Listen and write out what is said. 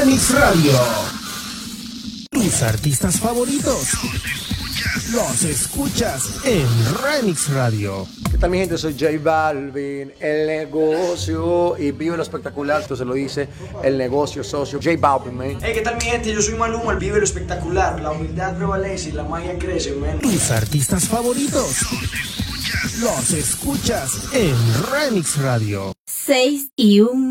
Remix Radio. Tus artistas favoritos los escuchas en Remix Radio. ¿Qué tal, mi gente? Soy J Balvin, el negocio, y vive lo espectacular. Esto se lo dice el negocio socio J Balvin, man. Hey, ¿qué tal, mi gente? Yo soy Maluma, el vive lo espectacular. La humildad prevalece y la magia crece, man. Tus artistas favoritos los escuchas en Remix Radio. 6 y 1